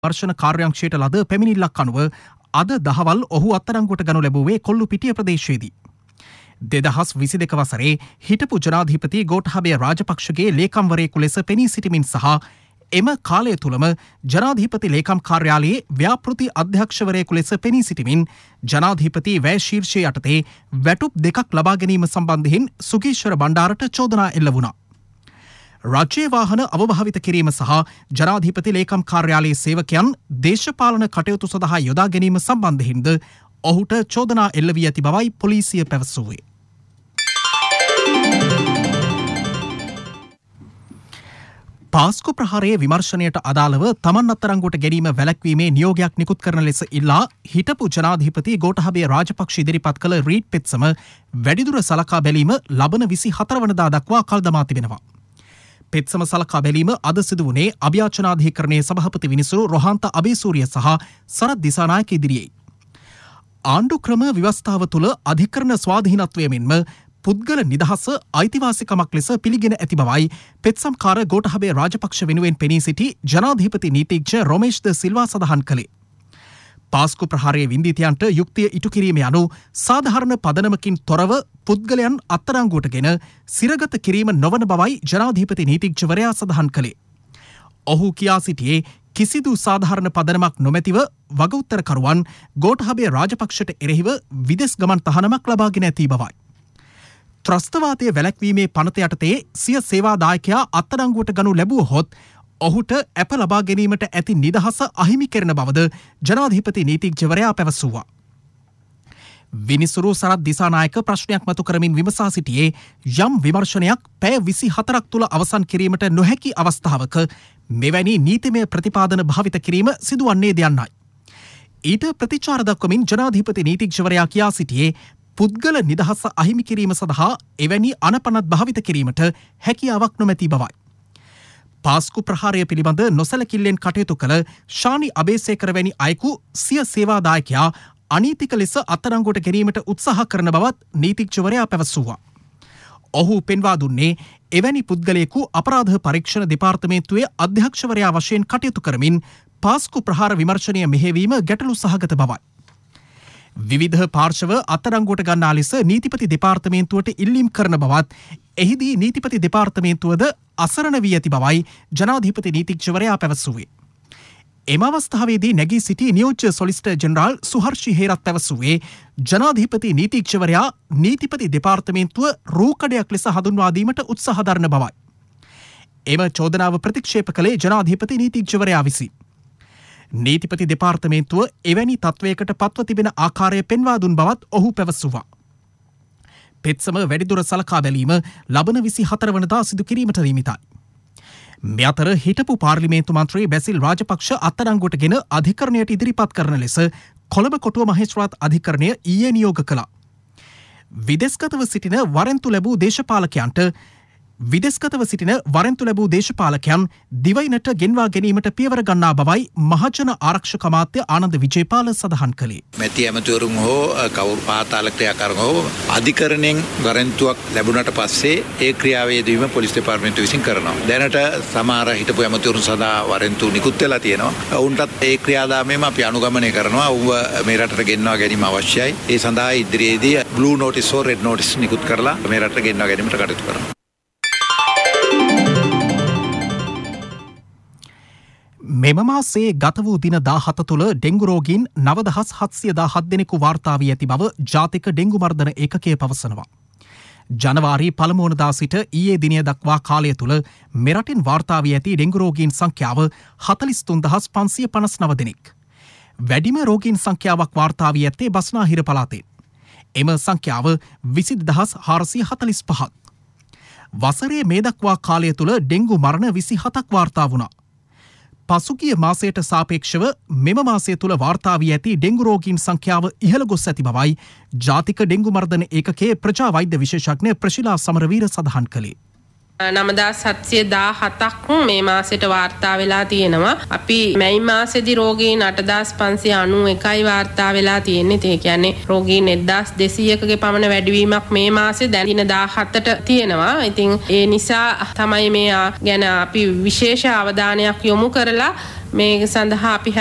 වර්ෂණ කාර්යාංශයට ලද පැමිණිල්ලක් අනුව අද දහවල් ඔහු අත්අඩංගුවට ගනු ලැබුවේ කොල්ලුපිටිය ප්‍රදේශයේදී. 2022 වසරේ හිටපු ජනාධිපති ගෝඨාභය රාජපක්ෂගේ ලේකම්වරයෙකු ලෙස පෙනී සිටිමින් සහ එම කාලය තුළම ජනාධිපති ලේකම් කාර්යාලයේ ව්‍යාපෘති අධ්‍යක්ෂවරයෙකු ලෙස පෙනී සිටිමින් ජනාධිපති වැය ශීර්ෂය යටතේ වැටුප් දෙකක් ලබා ගැනීම සම්බන්ධයෙන් සුගීශ්වර බණ්ඩාරට චෝදනා එල්ල වුණා. රාජ්‍ය වාහන අවභාවිත කිරීම සහ ජනාධිපති ලේකම් කාර්යාලයේ සේවකයන් දේශපාලන කටයුතු සඳහා යොදා ගැනීම සම්බන්ධයෙන්ද ඔහුට චෝදනා එල්ල වී ඇති බවයි පොලිසිය පැවසුවේ. පාස්කු ප්‍රහාරයේ විමර්ශනයට අදාළව තමන් අත්අඩංගුවට ගැනීම වැළැක්වීමේ නියෝගයක් නිකුත් කරන ලෙස ඉල්ලා හිටපු ජනාධිපති ගෝඨාභය රාජපක්ෂ ඉදිරිපත් කළ රීඩ් පෙත්සම වැඩිදුර සලකා බැලීම ලබන 24 වනදා දක්වා කල් දමා තිබෙනවා. පෙත්සම සලකා බැලීම අද සිදු වුණේ අභියාචනාධිකරණයේ සභාපති විනිසුරු රොහන්ත අබේසූරිය සහ සරත් දිසානායක ඉදිරියේ. ආණ්ඩු ක්‍රම ව්‍යවස්ථාව තුළ අධිකරණ ස්වාධීනත්වය මෙන්ම පුද්ගල නිදහස අයිතිවාසිකමක් ලෙස පිළිගෙන ඇති බවයි පෙත්සම්කාර ගෝඨාභය රාජපක්ෂ වෙනුවෙන් පෙනී සිටි ජනාධිපති නීතිඥ රොමේෂ් ද සිල්වා සඳහන් කළේ. පාස්කු ප්‍රහාරයේ වින්දිතයන්ට යුක්තිය ඉටු කිරීම යනු සාධාරණ පදනමකින් තොරව පුද්ගලයන් අත්අඩංගුවටගෙන සිරගත කිරීම නොවන බවයි ජනාධිපති නීතිඥවරයා සඳහන් කළේ. ඔහු කියා සිටියේ කිසිදු සාධාරණ පදනමක් නොමැතිව වගඋත්තරකරුවන් ගෝඨාභය රාජපක්ෂට එරෙහිව විදෙස් ගමන් තහනමක් ලබාගෙන ඇති බවයි. ත්‍රස්තවාදය වැළැක්වීමේ පනත යටතේ සිය සේවාදායකයා අත්අඩංගුවට ගනු ලැබුවහොත් ඔහුට ඇප ලබා ගැනීමට ඇති නිදහස අහිමි කරන බවද ජනාධිපති නීතිඥවරයා පැවසුවා. විනිසුරු සරත් දිසානායක ප්‍රශ්නයක් මතු කරමින් විමසා සිටියේ යම් විමර්ශනයක් පැය 24ක් තුළ අවසන් කිරීමට නොහැකි අවස්ථාවක මෙවැනි නීතිමය ප්‍රතිපාදන භාවිත කිරීම සිදුවන්නේද යන්නයි. ඊට ප්‍රතිචාර දක්වමින් ජනාධිපති නීතිඥවරයා කියා සිටියේ පුද්ගල නිදහස අහිමි කිරීම සඳහා එවැනි අනපනත් භාවිත කිරීමට හැකියාවක් නොමැති බවයි. පාස්කු ප්‍රහාරය පිළිබඳ නොසැලකිල්ලෙන් කටයුතු කළ ශානි අබේසේකර වැනි අයෙකු සිය සේවාදායකයා අනීතික ලෙස අත්අඩංගුවට ගැනීමට උත්සාහ කරන බවත් නීතිඥවරයා පැවසුවා. ඔහු පෙන්වා දුන්නේ එවැනි පුද්ගලයෙකු අපරාධ පරීක්ෂණ දෙපාර්තමේන්තුවේ අධ්‍යක්ෂවරයා වශයෙන් කටයුතු කරමින් පාස්කු ප්‍රහාර විමර්ශනය මෙහෙවීම ගැටලු සහගත බවයි. විවිධ පාර්ශව අත්අඩංගුවට ගන්නා ලෙස නීතිපති දෙපාර්තමේන්තුවට ඉල්ලීම් කරන බවත් එහිදී නීතිපති දෙපාර්තමේන්තුවද අසරණ වී ඇති බවයි ජනාධිපති නීතිඥවරයා පැවසුවේ. එම අවස්ථාවේදී නැගී සිටි නියෝජ්‍ය සොලිසිටර් ජෙනරාල් සුහර්ෂි හේරත් පැවසුවේ ජනාධිපති නීතිඥවරයා නීතිපති දෙපාර්තමේන්තුව රූකඩයක් ලෙස හඳුන්වා දීමට උත්සාහ දරන බවයි. එම චෝදනාව ප්‍රතික්ෂේප කළේ ජනාධිපති නීතිඥවරයා විසින්. නීතිපති දෙපාර්තමේන්තුව එවැනි තත්වයකට පත්ව තිබෙන ආකාරය පෙන්වා දුන් බවත් ඔහු පැවසුවා. පෙත්සම වැඩිදුර සලකා බැලීම ලබන 24 වනදා සිදු කිරීමට නියමිතයි. මේ අතර හිටපු පාර්ලිමේන්තු මන්ත්‍රී බැසිල් රාජපක්ෂ අත්අඩංගුවට ගෙන අධිකරණයට ඉදිරිපත් කරන ලෙස කොළඹ කොටුව මහේස්ත්‍රාත් අධිකරණය ඊයේ නියෝග කළා. විදේශගතව සිටින වරෙන්තු ලැබූ දේශපාලකයන් දිවයිනට ගෙන්වා ගැනීමට පියවර ගන්නා බවයි මහජන ආරක්ෂක අමාත්‍ය ආනන්ද විජේපාල සඳහන් කළේ. මැති ඇමතිවරුන් හෝ කවුරු පාතාල ක්‍රියාකාරකම් හෝ අධිකරණයෙන් වරෙන්තුවක් ලැබුණට පස්සේ ඒ ක්‍රියාවේ යෙදවීම පොලිස් දෙපාර්තමේන්තුව විසින් කරනවා. දැනට සමහර හිටපු ඇමතිවරුන් සඳහා වරෙන්තු නිකුත් වෙලා තියෙනවා. ඔවුන්ටත් ඒ ක්‍රියාදාමයේම අපි අනුගමනය කරනවා. ඔවුන්ව මේ රටට ගෙන්වා ගැනීම අවශ්‍යයි. ඒ සඳහා ඉදිරියේදී බ්ලූ නෝටිස් හෝ රෙඩ් නෝටිස් නිකුත් කරලා මේ රටට ගෙන්වා ගැනීමට කටයුතු කරනවා. මෙම මාසේ ගත වූ දින 17 තුළ ඩෙංගු රෝගීන් 9717 දෙනෙකු වාර්තා වී ඇති බව ජාතික ඩෙංගු මර්ධන ඒකකය පවසනවා. ජනවාරි 1 වනදා සිට ඊයේ දිනය දක්වා කාලය තුළ මෙරටින් වාර්තා වී ඇති ඩෙංගු රෝගීන් සංඛ්‍යාව 43559 දෙනෙක්. වැඩිම රෝගීන් සංඛ්‍යාවක් වාර්තා වී ඇත්තේ බස්නාහිර පළාතේ. එම සංඛ්‍යාව 20445ක්. වසරේ මේ දක්වා කාලය තුළ ඩෙංගු මරණ 27ක් වාර්තා වුණා. පසුගිය මාසයට සාපේක්ෂව මෙම මාසය තුළ වාර්තා වී ඇති ඩෙංගු රෝගීන් සංඛ්‍යාව ඉහළ ගොස් ඇති බවයි ජාතික ඩෙංගු මර්ධන ඒකකයේ ප්‍රජා වෛද්‍ය විශේෂඥ ප්‍රශිලා සමරවීර සඳහන් කළේ. 9717ක් මේ මාසෙට වාර්තා වෙලා තියෙනවා. අපි මැයි මාසෙදි රෝගීන් 8591යි වාර්තා වෙලා තියෙන්නේ. ඒ කියන්නේ රෝගීන් 1200කගේ පමණ වැඩිවීමක් මේ මාසේ දැන් දින 17ට තියෙනවා. ඉතින් ඒ නිසා තමයි මේ ගැන අපි විශේෂ අවධානයක් යොමු කරලා මේ සඳහා අපි